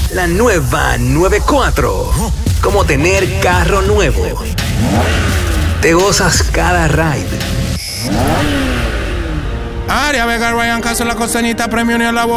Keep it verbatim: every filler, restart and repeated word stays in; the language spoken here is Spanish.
La nueva noventa y cuatro. Como tener carro nuevo. Te gozas cada ride. Aria Vega, Ryan Castro, la costeñita, premio ni a la voz.